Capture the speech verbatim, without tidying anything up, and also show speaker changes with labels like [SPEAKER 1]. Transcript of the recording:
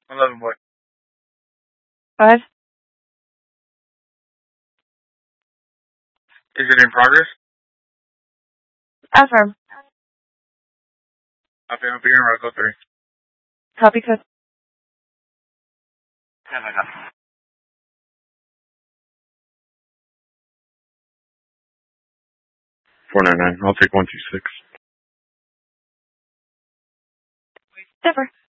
[SPEAKER 1] eleven what?
[SPEAKER 2] Five.
[SPEAKER 1] Is it in progress?
[SPEAKER 2] Affirm.
[SPEAKER 1] Okay, I'll be in Rocco three.
[SPEAKER 2] Copy code.
[SPEAKER 1] ten I got. four nine nine. I'll take one two six.
[SPEAKER 2] Never.